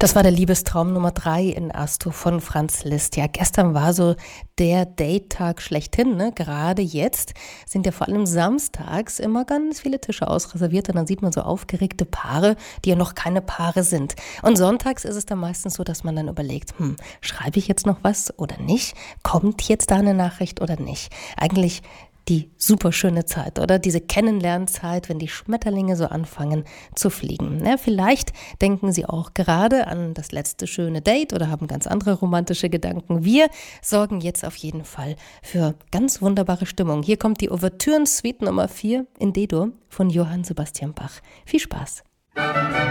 Das war der Liebestraum Nummer 3 in Asto von Franz Liszt. Ja, gestern war so der Date-Tag schlechthin, ne? Gerade jetzt sind ja vor allem samstags immer ganz viele Tische ausreserviert und dann sieht man so aufgeregte Paare, die ja noch keine Paare sind. Und sonntags ist es dann meistens so, dass man dann überlegt, schreibe ich jetzt noch was oder nicht? Kommt jetzt da eine Nachricht oder nicht? Eigentlich die super schöne Zeit, oder? Diese Kennenlernzeit, wenn die Schmetterlinge so anfangen zu fliegen. Ja, vielleicht denken Sie auch gerade an das letzte schöne Date oder haben ganz andere romantische Gedanken. Wir sorgen jetzt auf jeden Fall für ganz wunderbare Stimmung. Hier kommt die Ouvertüren-Suite Nummer 4 in D-Dur von Johann Sebastian Bach. Viel Spaß!